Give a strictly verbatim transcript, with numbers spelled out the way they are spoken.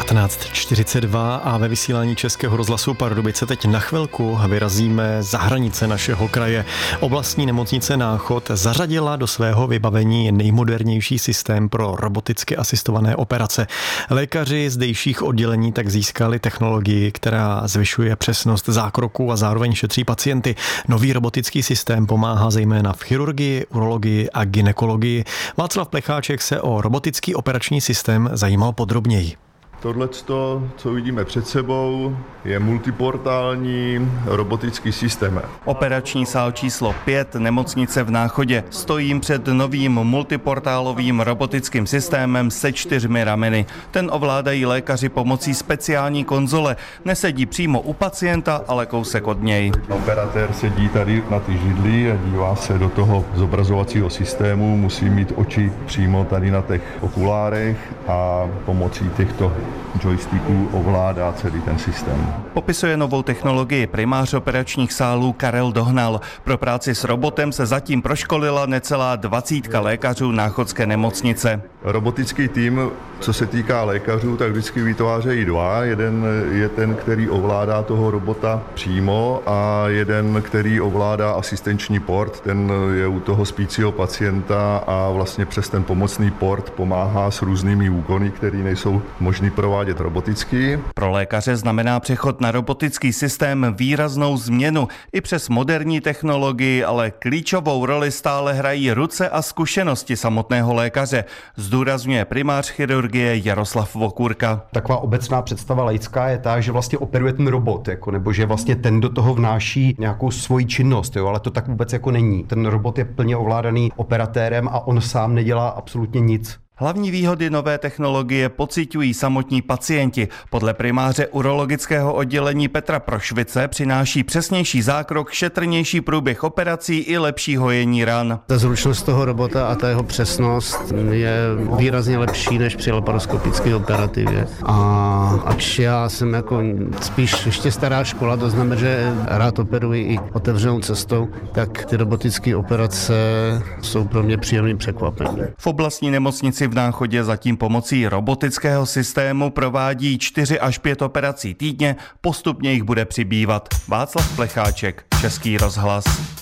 patnáct čtyřicet dva a ve vysílání Českého rozhlasu Pardubice teď na chvilku vyrazíme za hranice našeho kraje. Oblastní nemocnice Náchod zařadila do svého vybavení nejmodernější systém pro roboticky asistované operace. Lékaři zdejších oddělení tak získali technologii, která zvyšuje přesnost zákroků a zároveň šetří pacienty. Nový robotický systém pomáhá zejména v chirurgii, urologii a gynekologii. Václav Plecháček se o robotický operační systém zajímal podrobněji. Tohleto, co vidíme před sebou, je multiportální robotický systém. Operační sál číslo pět nemocnice v Náchodě. Stojím před novým multiportálovým robotickým systémem se čtyřmi rameny. Ten ovládají lékaři pomocí speciální konzole. Nesedí přímo u pacienta, ale kousek od něj. Operatér sedí tady na ty židli a dívá se do toho zobrazovacího systému. Musí mít oči přímo tady na těch okulárech a pomocí těchto joysticků ovládá celý ten systém. Popisuje novou technologii primář operačních sálů Karel Dohnal. Pro práci s robotem se zatím proškolila necelá dvacítka lékařů náchodské nemocnice. Robotický tým, co se týká lékařů, tak vždycky vytvářejí dva. Jeden je ten, který ovládá toho robota přímo a jeden, který ovládá asistenční port. Ten je u toho spícího pacienta a vlastně přes ten pomocný port pomáhá s různými úkony, které nejsou možný provádět roboticky. Pro lékaře znamená přechod na robotický systém výraznou změnu. I přes moderní technologii, ale klíčovou roli stále hrají ruce a zkušenosti samotného lékaře, zdůrazňuje primář chirurgie Jaroslav Vokurka. Taková obecná představa laická je ta, že vlastně operuje ten robot, jako, nebo že vlastně ten do toho vnáší nějakou svoji činnost, jo, ale to tak vůbec jako není. Ten robot je plně ovládaný operatérem a on sám nedělá absolutně nic. Hlavní výhody nové technologie pociťují samotní pacienti. Podle primáře urologického oddělení Petra Prošvice přináší přesnější zákrok, šetrnější průběh operací i lepší hojení ran. Ta zručnost toho robota a ta jeho přesnost je výrazně lepší než při laparoskopické operativě. A ač já jsem jako spíš ještě stará škola, to znamená, že rád operuji i otevřenou cestou, tak ty robotické operace jsou pro mě příjemným překvapením. V oblastní nemocnici v Náchodě zatím pomocí robotického systému provádí čtyři až pět operací týdně, postupně jich bude přibývat. Václav Plecháček, Český rozhlas.